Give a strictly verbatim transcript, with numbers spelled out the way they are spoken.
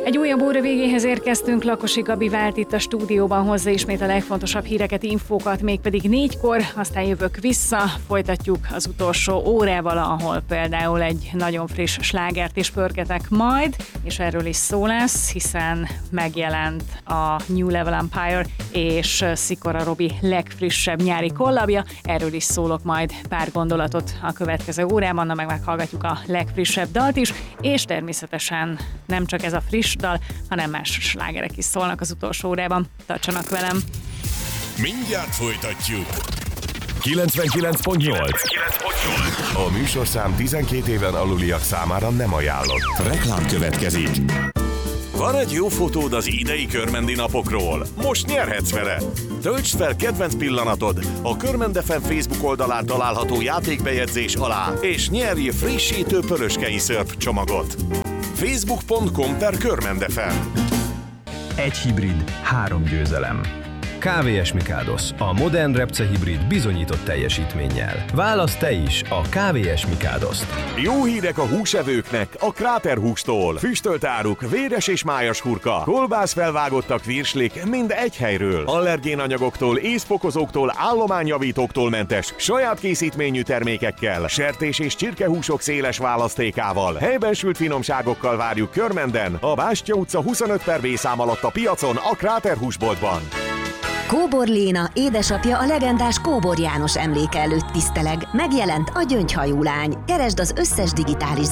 Egy újabb óra végéhez érkeztünk, Lakosi Gabi vált itt a stúdióban, hozza ismét a legfontosabb híreket, infókat, mégpedig négykor, aztán jövök vissza, folytatjuk az utolsó órával, ahol például egy nagyon friss slágert is pörgetek majd, és erről is szó lesz, hiszen megjelent a New Level Empire és Szikora Robi legfrissebb nyári kollabja, erről is szólok majd pár gondolatot a következő órában, na meg meghallgatjuk a legfrissebb dalt is, és természetesen nem csak ez a friss dal, hanem más slágerek is szólnak az utolsó órában. Tartsanak velem! Mindjárt folytatjuk! kilencvenkilenc pont nyolc. A műsorszám tizenkét éven aluliak számára nem ajánlott. Reklám következik. Van egy jó fotód az idei körmendi napokról? Most nyerhetsz vele! Töltsd fel kedvenc pillanatod a Körmend ef em Facebook oldalán található játékbejegyzés alá, és nyerj frissítő pöröskei szörp csomagot. facebook pont com per Körmend ef em. Egy hibrid, három győzelem. ká vé es Mikádos, a modern repce hibrid bizonyított teljesítménnyel. Válaszd te is a ká vé es Mikádoszt. Jó hírek a húsevőknek a Kráter hústól. Füstölt áruk, véres és májas hurka, kolbász felvágottak virslik mind egy helyről. Allergénanyagoktól, észfokozóktól, állományjavítóktól mentes, saját készítményű termékekkel, sertés és csirkehúsok széles választékával, helyben sült finomságokkal várjuk Körmenden, a Bástya utca huszonöt per B szám alatt a piacon, a Kráter húsboltban. Kóbor Léna, édesapja a legendás Kóbor János emléke előtt tiszteleg. Megjelent a Gyöngyhajú lány. Keresd az összes digitális